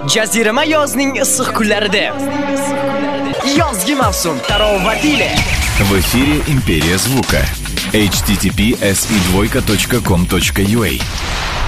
Jazirama yozning issiq kunlarida yozgi mavsum tarovatiyle. В эфире «Империя звука». http://si2.com.ua